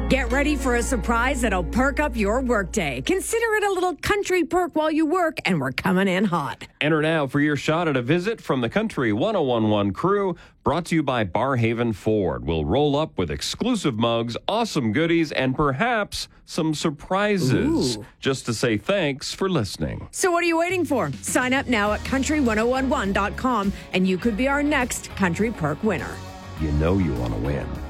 Get ready for a surprise that'll perk up your workday. Consider it a little country perk while you work, and we're coming in hot. Enter now for your shot at a visit from the Country 1011 crew, brought to you by Barhaven Ford. We'll roll up with exclusive mugs, awesome goodies, and perhaps some surprises. Ooh. Just to say thanks for listening. So what are you waiting for? Sign up now at country1011.com, and you could be our next country perk winner. You know you want to win.